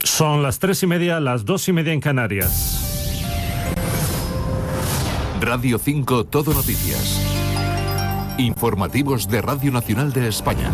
Son las 3:30, las 2:30 en Canarias. Radio 5 Todo Noticias. Informativos de Radio Nacional de España.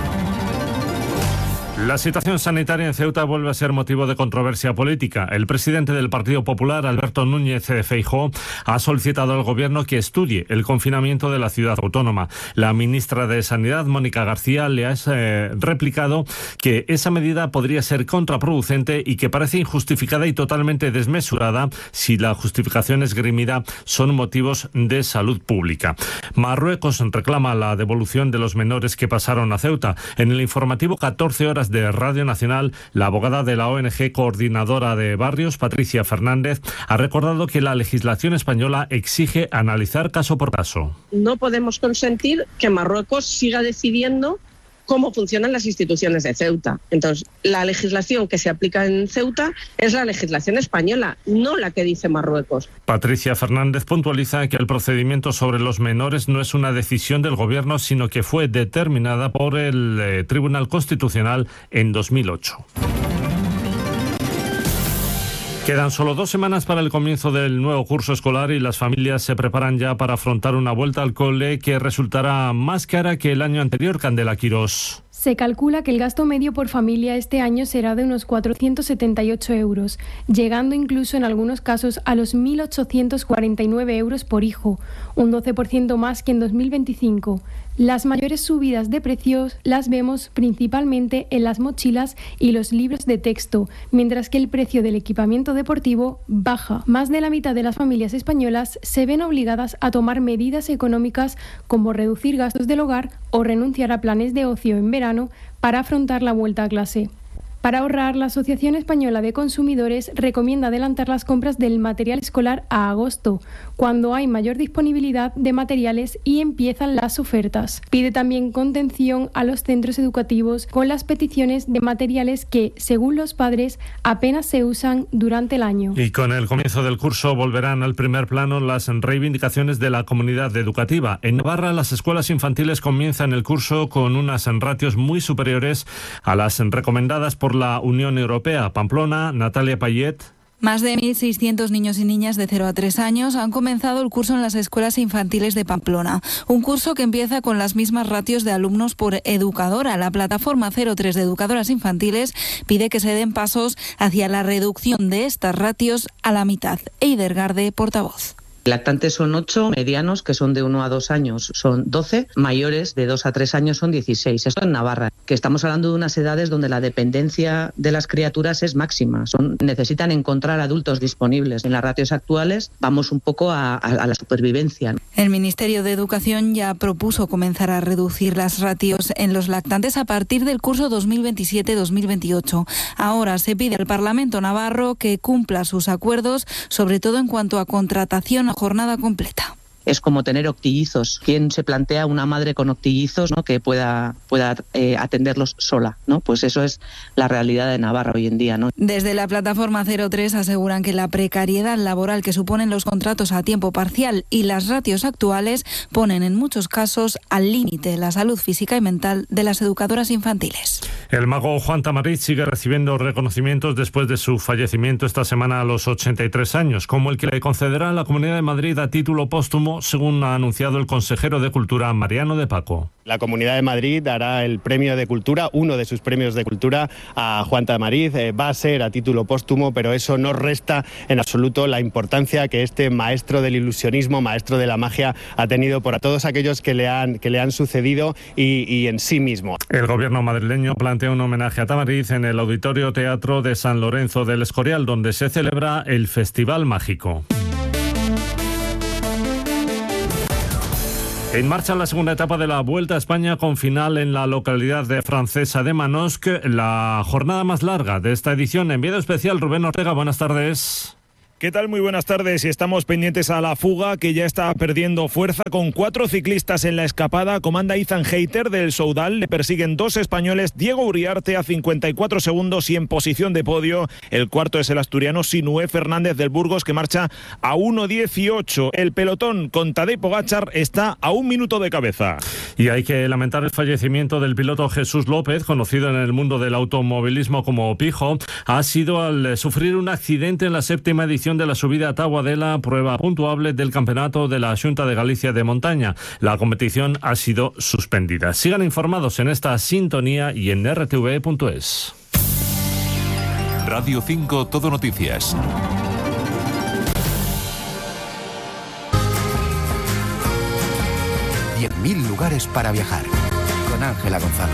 La situación sanitaria en Ceuta vuelve a ser motivo de controversia política. El presidente del Partido Popular, Alberto Núñez Feijóo, ha solicitado al gobierno que estudie el confinamiento de la ciudad autónoma. La ministra de Sanidad, Mónica García, le ha replicado que esa medida podría ser contraproducente y que parece injustificada y totalmente desmesurada si la justificación esgrimida son motivos de salud pública. Marruecos reclama la devolución de los menores que pasaron a Ceuta. En el informativo 14 horas de Radio Nacional, la abogada de la ONG Coordinadora de Barrios, Patricia Fernández, ha recordado que la legislación española exige analizar caso por caso. No podemos consentir que Marruecos siga decidiendo cómo funcionan las instituciones de Ceuta. Entonces, la legislación que se aplica en Ceuta es la legislación española, no la que dice Marruecos. Patricia Fernández puntualiza que el procedimiento sobre los menores no es una decisión del gobierno, sino que fue determinada por el Tribunal Constitucional en 2008. Quedan solo 2 semanas para el comienzo del nuevo curso escolar y las familias se preparan ya para afrontar una vuelta al cole que resultará más cara que el año anterior. Candela Quirós. Se calcula que el gasto medio por familia este año será de unos 478 euros, llegando incluso en algunos casos a los 1.849 euros por hijo, un 12% más que en 2025. Las mayores subidas de precios las vemos principalmente en las mochilas y los libros de texto, mientras que el precio del equipamiento deportivo baja. Más de la mitad de las familias españolas se ven obligadas a tomar medidas económicas como reducir gastos del hogar o renunciar a planes de ocio en verano para afrontar la vuelta a clase. Para ahorrar, la Asociación Española de Consumidores recomienda adelantar las compras del material escolar a agosto, cuando hay mayor disponibilidad de materiales y empiezan las ofertas. Pide también contención a los centros educativos con las peticiones de materiales que, según los padres, apenas se usan durante el año. Y con el comienzo del curso volverán al primer plano las reivindicaciones de la comunidad educativa. En Navarra, las escuelas infantiles comienzan el curso con unas ratios muy superiores a las recomendadas por la Unión Europea. Pamplona, Natalia Payet. Más de 1.600 niños y niñas de 0 a 3 años han comenzado el curso en las escuelas infantiles de Pamplona. Un curso que empieza con las mismas ratios de alumnos por educadora. La plataforma 03 de educadoras infantiles pide que se den pasos hacia la reducción de estas ratios a la mitad. Eider Garde, portavoz. Lactantes son 8, medianos, que son de 1 a 2 años, son 12, mayores de 2 a 3 años son 16. Esto en Navarra, que estamos hablando de unas edades donde la dependencia de las criaturas es máxima. Necesitan encontrar adultos disponibles. En las ratios actuales vamos un poco a la supervivencia. El Ministerio de Educación ya propuso comenzar a reducir las ratios en los lactantes a partir del curso 2027-2028. Ahora se pide al Parlamento navarro que cumpla sus acuerdos, sobre todo en cuanto a contratación a jornada completa. Es como tener octillizos. ¿Quién se plantea una madre con octillizos, ¿no?, que pueda atenderlos sola, ¿no? Pues eso es la realidad de Navarra hoy en día, ¿no? Desde la plataforma 03 aseguran que la precariedad laboral que suponen los contratos a tiempo parcial y las ratios actuales ponen en muchos casos al límite la salud física y mental de las educadoras infantiles. El mago Juan Tamariz sigue recibiendo reconocimientos después de su fallecimiento esta semana a los 83 años, como el que le concederá la Comunidad de Madrid a título póstumo, según ha anunciado el consejero de Cultura, Mariano de Paco. La Comunidad de Madrid dará el premio de Cultura, uno de sus premios de Cultura, a Juan Tamariz. Va a ser a título póstumo, pero eso no resta en absoluto la importancia que este maestro del ilusionismo, maestro de la magia, ha tenido por todos aquellos que le han sucedido y en sí mismo. El gobierno madrileño plantea un homenaje a Tamariz en el Auditorio Teatro de San Lorenzo del Escorial, donde se celebra el Festival Mágico. En marcha la segunda etapa de la Vuelta a España con final en la localidad francesa de Manosque, la jornada más larga de esta edición. Enviado especial Rubén Ortega, buenas tardes. ¿Qué tal? Muy buenas tardes. Y estamos pendientes a la fuga que ya está perdiendo fuerza con 4 ciclistas en la escapada. Comanda Ethan Hayter del Soudal. Le persiguen 2 españoles. Diego Uriarte a 54 segundos y en posición de podio. El cuarto es el asturiano Sinué Fernández del Burgos, que marcha a 1:18. El pelotón con Tadej Pogačar está a 1 minuto de cabeza. Y hay que lamentar el fallecimiento del piloto Jesús López, conocido en el mundo del automovilismo como Pijo. Ha sido al sufrir un accidente en la 7ª edición de la subida a Taboadela, prueba puntuable del campeonato de la Xunta de Galicia de montaña. La competición ha sido suspendida. Sigan informados en esta sintonía y en rtv.es. Radio 5 Todo Noticias. 10.000 lugares para viajar. Con Ángela González.